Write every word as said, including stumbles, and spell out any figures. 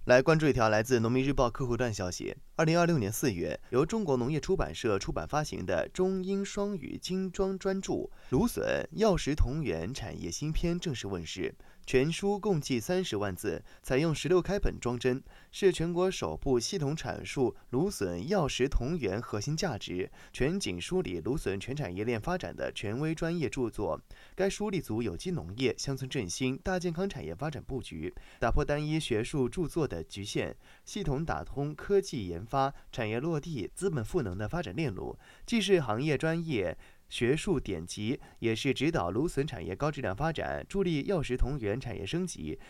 来关注一条来自农民日报客户端消息。二零二六年四月，由中国农业出版社出版发行的中英双语精装专著《芦笋药食同源产业新篇》正式问世。全书共计三十万字，采用十六开本装帧，是全国首部系统阐述芦笋药食同源核心价值、全景梳理芦笋全产业链发展的权威专业著作。该书立足有机农业、乡村振兴、大健康产业发展布局，打破单一学术著作的局限，系统打通科技研发、产业落地、资本赋能的发展链路，既是行业专业学术典籍，也是指导芦笋产业高质量发展、助力药食同源产业升级、